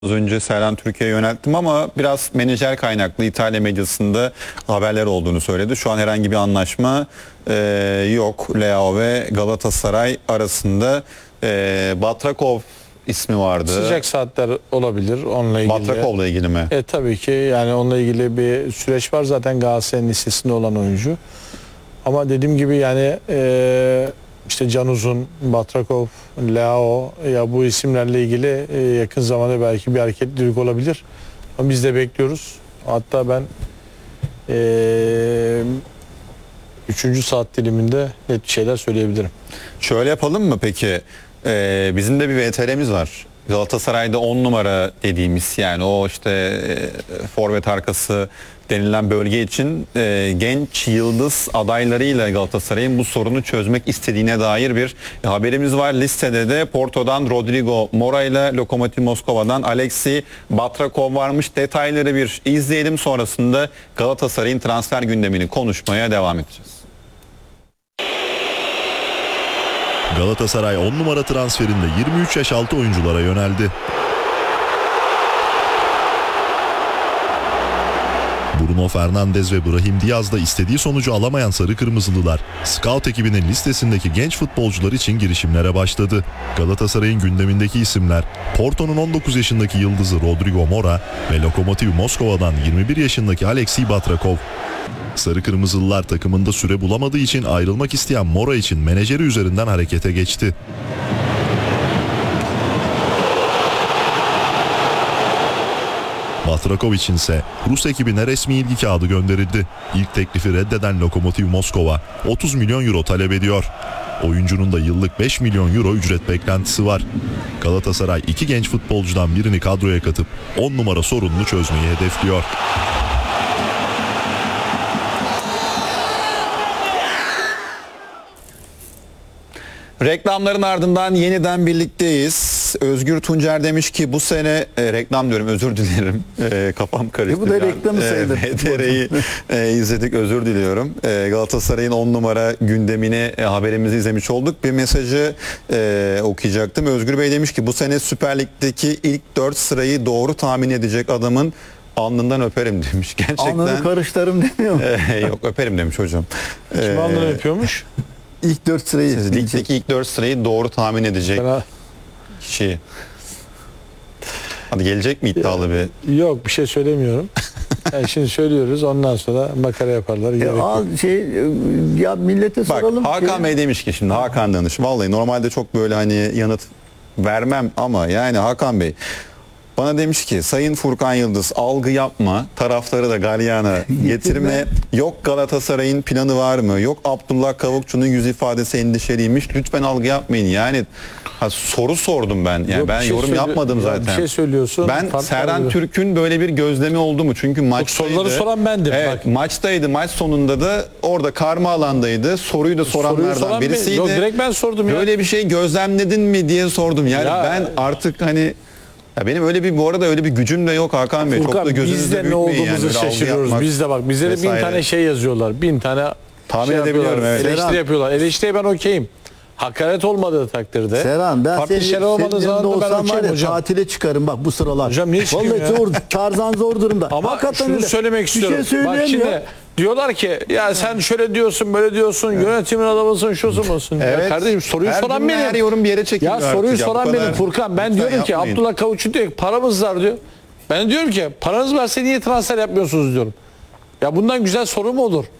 Az önce Serhan Türkiye'ye yönelttim ama biraz menajer kaynaklı İtalya medyasında haberler olduğunu söyledi. Şu an herhangi bir anlaşma yok. Leao ve Galatasaray arasında. Batrakov ismi vardı. Sıcak saatler olabilir onunla ilgili. Batrakov'la ilgili mi? Tabii ki yani onunla ilgili bir süreç var zaten Galatasaray'ın listesinde olan oyuncu. Ama dediğim gibi yani işte Can Uzun, Batrakov, Leao ya bu isimlerle ilgili yakın zamanda belki bir hareketlilik olabilir. Ama biz de bekliyoruz. Hatta ben 3. saat diliminde net şeyler söyleyebilirim. Şöyle yapalım mı peki? Bizim de bir VTR'miz var. Galatasaray'da 10 numara dediğimiz yani o işte forvet arkası denilen bölge için genç yıldız adaylarıyla Galatasaray'ın bu sorunu çözmek istediğine dair bir haberimiz var. Listede de Porto'dan Rodrigo Mora ile Lokomotiv Moskova'dan Alexei Batrakov varmış. Detayları bir izleyelim, sonrasında Galatasaray'ın transfer gündemini konuşmaya devam edeceğiz. Galatasaray 10 numara transferinde 23 yaş altı oyunculara yöneldi. Bruno Fernandes ve Brahim Diaz da istediği sonucu alamayan Sarı Kırmızılılar, Scout ekibinin listesindeki genç futbolcular için girişimlere başladı. Galatasaray'ın gündemindeki isimler, Porto'nun 19 yaşındaki yıldızı Rodrigo Mora ve Lokomotiv Moskova'dan 21 yaşındaki Alexei Batrakov. Sarı Kırmızılılar takımında süre bulamadığı için ayrılmak isteyen Mora için menajeri üzerinden harekete geçti. Batrakov için ise Rus ekibine resmi ilgi kağıdı gönderildi. İlk teklifi reddeden Lokomotiv Moskova 30 milyon euro talep ediyor. Oyuncunun da yıllık 5 milyon euro ücret beklentisi var. Galatasaray iki genç futbolcudan birini kadroya katıp 10 numara sorununu çözmeyi hedefliyor. Reklamların ardından yeniden birlikteyiz. Özgür Tuncer demiş ki bu sene reklam diyorum, özür dilerim. Kafam karıştı. Bu da reklamı sayılır. VTR'yi izledik, özür diliyorum. Galatasaray'ın 10 numara gündemini haberimizi izlemiş olduk. Bir mesajı okuyacaktım. Özgür Bey demiş ki bu sene Süper Lig'deki ilk 4 sırayı doğru tahmin edecek adamın alnından öperim demiş. Gerçekten. Alnını karıştırırım demiyor mu? Yok, öperim demiş hocam. Kim alnını öpüyormuş? İlk 4 sırayı. Ligdeki ilk 4 sırayı doğru tahmin edecek kişi. Hadi gelecek mi iddialı bir? Yok, bir şey söylemiyorum. Yani şimdi söylüyoruz, ondan sonra makara yaparlar. Ya millete Bak, soralım. Hakan Bey demiş ki, şimdi Hakan danış. Vallahi normalde çok böyle hani yanıt vermem ama yani Hakan Bey bana demiş ki Sayın Furkan Yıldız algı yapma, tarafları da galyana getirme. Yok Galatasaray'ın planı var mı? Yok Abdullah Kavukçu'nun yüz ifadesi endişeliymiş. Lütfen algı yapmayın. Yani soru sordum ben. Yani Yok, ben yorum yapmadım zaten. Bir şey söylüyorsun. Ben Serhan Türk'ün böyle bir gözlemi oldu mu? Çünkü maçtaydı. Soruları soran bendim. Evet, bak. maçtaydı. Maç sonunda da orada karma alandaydı. Soruyu da soranlardan birisiydi. Yok, direkt ben sordum ya. Böyle bir şey gözlemledin mi diye sordum. Yani Ya, ben artık hani ya benim öyle bir, bu arada öyle bir gücüm de yok Hakan Bey. Furkan, çok da gözünüzde biz de ne büyütmeyin olduğumuzu yani. şaşırıyoruz. Biz de bak bize de 1000 tane şey yazıyorlar. 1000 tane tahmin edebiliyorum. Evet. Eleştiri yapıyorlar. Eleştiriye ben okeyim. Hakaret olmadığı takdirde. Serhan, ben farklı şeyler olmadığı zaman da ben okeyim hocam. Tatile çıkarım bak bu sıralar. Hocam niye çıkayım Vallahi ya? zor, Tarzan zor durumda. Ama Hakikaten şunu öyle. söylemek istiyorum. Bir şey Bak şimdi ya. diyorlar ki ya sen şöyle diyorsun böyle diyorsun, yönetimin adamısın şusu musun? Evet. Ya kardeşim soruyu Her soran cümle, benim. her yorum bir yere çekiliyor Ya soruyu artık. soran Bu benim kadar. Furkan. Ben Lütfen diyorum ki yapmayın. Abdullah Kavukçu diyor ki paramız var diyor. Ben diyorum ki paranız varsa niye transfer yapmıyorsunuz diyorum. Ya bundan güzel soru mu olur?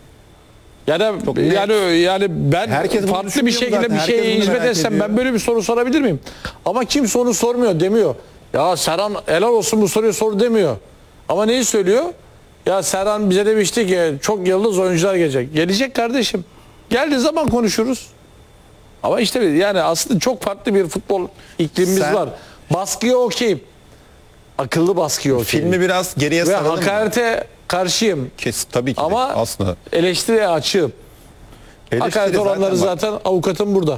Yani ben Herkes bunu farklı bir düşünüyor şekilde zaten. bir şeye Herkes bunu hizmet merak etsem ediyor. ben böyle bir soru sorabilir miyim? Ama kimse onu sormuyor, demiyor. Ya Serhan helal olsun bu soruyu sor demiyor. Ama neyi söylüyor? Ya Serhan bize demişti ki çok yıldız oyuncular gelecek. Gelecek kardeşim. Geldiği zaman konuşuruz. Ama işte yani aslında çok farklı bir futbol iklimimiz var. Baskıya okeyim. Akıllı baskıya okeyim. Filmi biraz geriye Ve saralım mı? hakarete karşıyım. Tabii ki de, Ama aslında. eleştiriye açığım. Hakaret olanları zaten avukatım burada.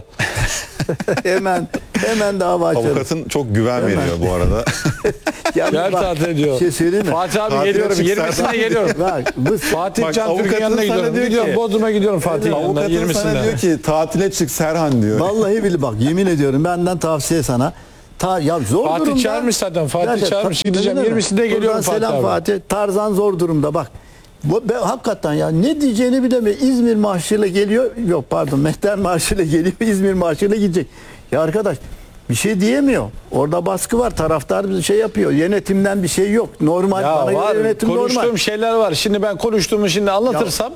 hemen dava açarım. Avukatın çok güven veriyor bu arada. Yalnız Gel bak, tatil ediyor. bir şey söyleyeyim mi? Fatih abi Tatile geliyorum. çıksan 20'sinde geliyorum. Bak, Fatih Bak, Can Türk'ün avukatın yanına sana gidiyorum. diyor ki- Gidiyorum Bodrum'a gidiyorum Fatih'in yanına Avukatın sana 20'sinde. diyor ki tatile çık Serhan diyor. vallahi bak yemin ediyorum benden tavsiye sana. Ya zor Fatih durumda. çağırmış zaten. Fatih Gerçekten, çağırmış. Gideceğim. Buradan 20'sinde geliyorum Fatih selam abi. Fatih. Tarzan zor durumda bak. Hakikaten ya ne diyeceğini bilemiyor. İzmir marşıyla geliyor. Yok pardon, Mehter marşıyla geliyor. İzmir marşıyla gidecek. Ya arkadaş bir şey diyemiyor. Orada baskı var. Taraftar bir şey yapıyor. Yönetimden bir şey yok. Normal. Ya bana var. göre yönetim Konuştuğum normal. şeyler var. Şimdi ben konuştuğumu şimdi anlatırsam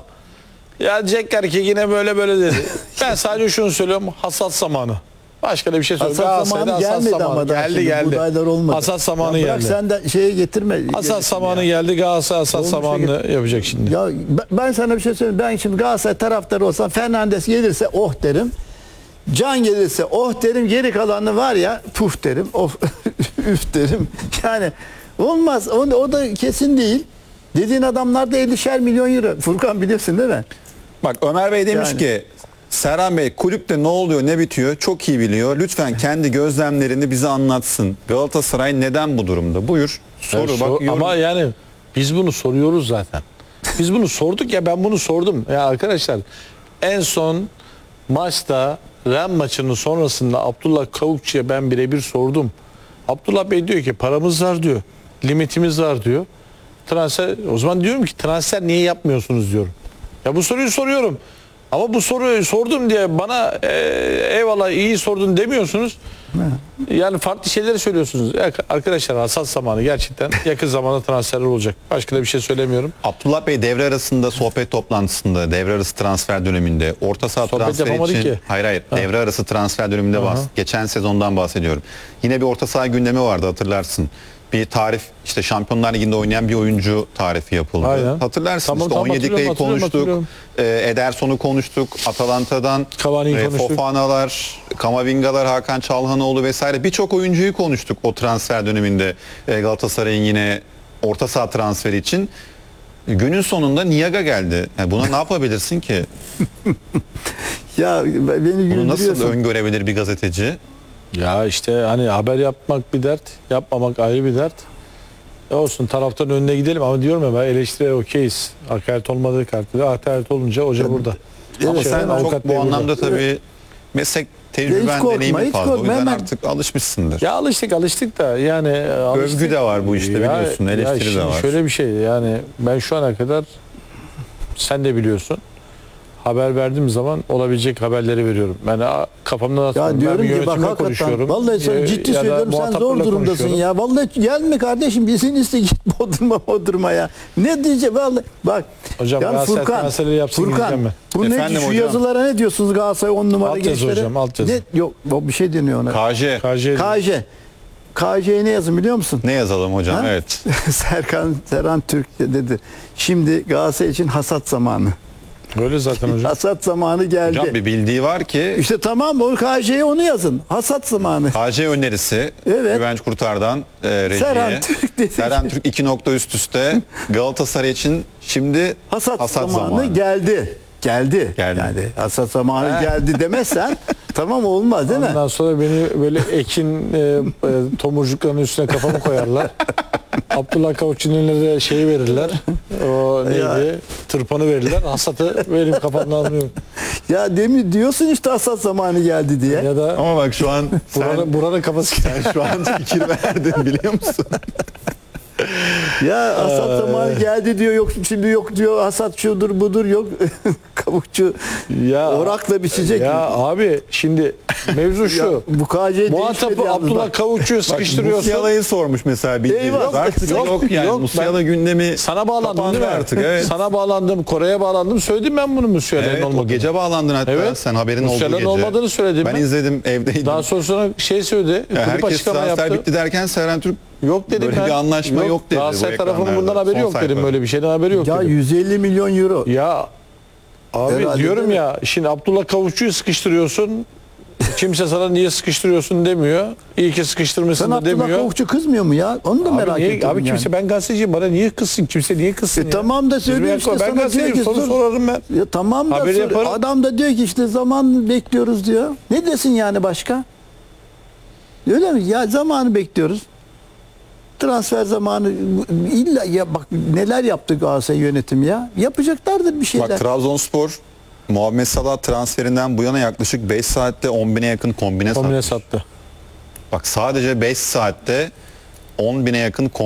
ya diyecekler ki yine böyle dedi. Ben sadece şunu söylüyorum. Hasat zamanı. Başka da bir şey söylüyorum. Hasat zamanı gelmedi ama daha şimdi buğdaylar olmadı. Hasat zamanı Bırak geldi. sen de şeye getirme. Hasat zamanı geldi. Galatasaray hasat Olmuş zamanını yapacak şimdi. Ya ben sana bir şey söyleyeyim. Ben şimdi Galatasaray taraftarı olsam Fernandes gelirse oh derim. Can gelirse oh derim. Geri kalanı var ya puf derim. Of üf derim. Yani olmaz. O da kesin değil. Dediğin adamlar da 50'şer milyon euro. Furkan biliyorsun değil mi? Bak Ömer Bey demiş Yani. ki Serhan Bey kulüpte ne oluyor ne bitiyor çok iyi biliyor. Lütfen kendi gözlemlerini bize anlatsın. Galatasaray neden bu durumda? Buyur. Soru Evet, bak. yorum. ama yani biz bunu soruyoruz zaten. Biz bunu sorduk ya, ben bunu sordum. Ya arkadaşlar en son maçta Ren maçının sonrasında Abdullah Kavukçu'ya ben birebir sordum. Abdullah Bey diyor ki paramız var diyor. Limitimiz var diyor. Transfer, o zaman diyorum ki transfer niye yapmıyorsunuz diyorum. Ya bu soruyu soruyorum. Ama bu soruyu sordum diye bana eyvallah iyi sordun demiyorsunuz. Yani farklı şeyleri söylüyorsunuz. Ya arkadaşlar hasat zamanı gerçekten yakın zamanda transferler olacak. Başka da bir şey söylemiyorum. Abdullah Bey devre arasında sohbet toplantısında devre arası transfer döneminde orta saha Sohbet transferi yapamadı için ki. hayır devre arası transfer döneminde geçen sezondan bahsediyorum. Yine bir orta saha gündemi vardı hatırlarsın. Bir tarif işte Şampiyonlar Ligi'nde oynayan bir oyuncu tarifi yapıldı. Aynen. Hatırlarsın Tamam, işte tamam, 17 K'yı konuştuk. hatırlıyorum. Ederson'u konuştuk. Atalanta'dan Cavani'yi konuştuk. Fofana'lar, Kamavingalar, Hakan Çalhanoğlu vesaire birçok oyuncuyu konuştuk o transfer döneminde Galatasaray'ın yine orta saha transferi için. Günün sonunda Niaga geldi. Yani buna ne yapabilirsin ki? Ya beni Bunu nasıl güldürüyorsun. öngörebilir bir gazeteci? Ya işte hani haber yapmak bir dert, yapmamak ayrı bir dert. Olsun taraftan önüne gidelim ama diyorum ya ben eleştiriye okeyiz. Hakaret olmadığı takdirde hakaret olunca hoca burada. Ama Şey, sen avukat çok bu bey burada. anlamda tabii meslek tecrüben, korkma, deneyimin hiç fazla. O korkma, yüzden hemen- artık alışmışsındır. Ya alıştık da yani alıştık. Övgü de var bu işte biliyorsun, eleştiri de şimdi var. Şöyle bir şey yani ben şu ana kadar sen de biliyorsun haber verdiğim zaman olabilecek haberleri veriyorum. Ben kafamdan Ya atmıyorum. Ben diyorum bir ki bak yönetimle hakikaten konuşuyorum. vallahi sana ciddi Ya da söylüyorum sen zor muhataplarla durumdasın konuşuyorum. ya. Vallahi gelme kardeşim bizim iste git Bodrum'a ya. Ne diyeceğim vallahi bak. Hocam yani Galatasaray Furkan, transferi yapsın gideceğim ben. bu ne Efendim şu hocam? yazılara ne diyorsunuz Galatasaray 10 numara Alt yazı gençlere? hocam, alt yazı. Ne? Yok o bir şey deniyor ona. KJ. KJ. KJ'ye ne yazın biliyor musun? Ne yazalım hocam? Ha? Evet. Serhan Türk dedi. Şimdi Galatasaray için hasat zamanı. Böyle zaten hocam. Hasat zamanı geldi. Hocam bir bildiği var ki İşte tamam o KJ'ye onu yazın. Hasat zamanı. KJ önerisi Evet. Güvenç Kurtar'dan Reji'ye. Serhan Türk dedi. Serhan Türk 2 nokta üst üste Galatasaray için şimdi Hasat zamanı geldi. Geldi. Geldi. Yani hasat zamanı geldi demezsen tamam olmaz değil mi? Ondan sonra beni böyle ekin tomurcuklarının üstüne kafamı koyarlar. Abdullah Kavukçu'nun eline de şeyi verirler. O neydi? Ya. Tırpanı verirler. Hasatı benim kafamdan alınıyor. Ya demin diyorsun işte hasat zamanı geldi diye. Ya da ama bak şu an buranın kafası sen şu an fikir verdin biliyor musun? Ya hasat zamanı geldi diyor yok şimdi yok diyor hasat şudur budur yok kavukçu ya orakla biçecek. ya abi şimdi mevzu şu. Ya bu KJ değişmedi Muhatabı yalnız Abdullah bak. Kavukçu'yu sıkıştırıyorsun. Musiala'yı sormuş mesela bildiğiniz. Eyvah. Artık Yok, yok yani yok. Musiala gündemi Sana bağlandım kapandı değil mi? artık evet. Sana bağlandım, Kore'ye bağlandım. Söyledim ben bunu Musiala'nın Evet, o olmadığını. gece bağlandın hatta Evet. sen haberin olduğu Musiala'nın gece. olmadığını söyledim Ben ben. izledim evdeydim. Daha sonra şey söyledi. Ya Kulüp herkes açıklama transfer yaptı. bitti derken Serhan Türk Yok dedim böyle ben. bir anlaşma yok dedi. Galatasaray bu tarafının bundan ekranlarda. haberi Son yok dedim. sayfa. Böyle bir şeyden haberi yok Ya dedim. 150 milyon euro. Ya abi Herhalde diyorum değil mi? ya şimdi Abdullah Kavukçu'yu sıkıştırıyorsun. Kimse sana niye sıkıştırıyorsun demiyor. İyi ki sıkıştırmışsın Sen da Abdullah demiyor. Kavukçu kızmıyor mu ya? Onu da merak Abi, niye, ediyorum abi yani. kimse ben gazeteciyim bana niye kızsın? Kimse niye kızsın ya? Tamam da söylüyor Ben işte ben sana diyor gazeteciyim ki soru sorarım ben. Ya tamam da Haberi yaparım. adam da diyor ki işte zaman bekliyoruz diyor. Ne desin yani başka? Öyle mi? Ya zamanı bekliyoruz. Transfer zamanı illa ya bak neler yaptı Galatasaray yönetimi ya. Yapacaklardır bir şeyler. Bak Trabzonspor Muhammed Salah transferinden bu yana yaklaşık 5 saatte 10.000'e yakın kombine Kombine satmış. sattı. Bak sadece 5 saatte 10.000'e yakın